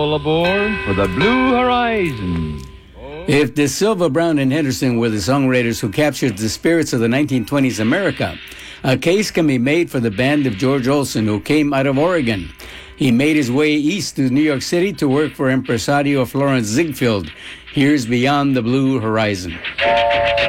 All aboard for the Blue Horizon. If De Silva, Brown, and Henderson were the songwriters who captured the spirits of the 1920s America, a case can be made for the band of George Olson, who came out of Oregon. He made his way east to New York City to work for impresario Florence Ziegfeld. Here's Beyond the Blue Horizon.